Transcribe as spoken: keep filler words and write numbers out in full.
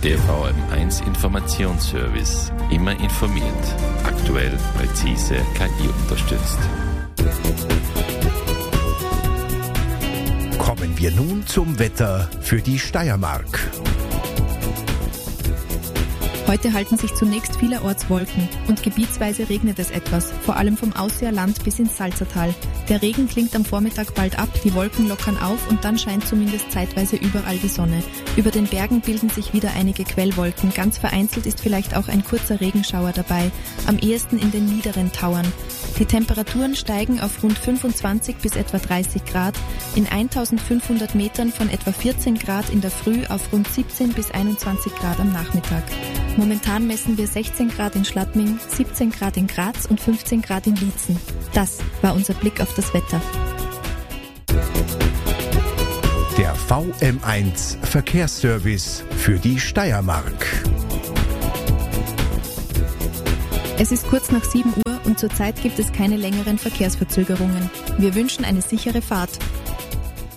Der V M eins Informationsservice. Immer informiert. Aktuell, präzise, K I unterstützt. Kommen wir nun zum Wetter für die Steiermark. Heute halten sich zunächst vielerorts Wolken und gebietsweise regnet es etwas, vor allem vom Ausseerland bis ins Salzertal. Der Regen klingt am Vormittag bald ab, die Wolken lockern auf und dann scheint zumindest zeitweise überall die Sonne. Über den Bergen bilden sich wieder einige Quellwolken, ganz vereinzelt ist vielleicht auch ein kurzer Regenschauer dabei, am ehesten in den niederen Tauern. Die Temperaturen steigen auf rund fünfundzwanzig bis etwa dreißig Grad, in eintausendfünfhundert Metern von etwa vierzehn Grad in der Früh auf rund siebzehn bis einundzwanzig Grad am Nachmittag. Momentan messen wir sechzehn Grad in Schladming, siebzehn Grad in Graz und fünfzehn Grad in Liezen. Das war unser Blick auf das Wetter. Der V M eins Verkehrsservice für die Steiermark. Es ist kurz nach sieben Uhr und zurzeit gibt es keine längeren Verkehrsverzögerungen. Wir wünschen eine sichere Fahrt.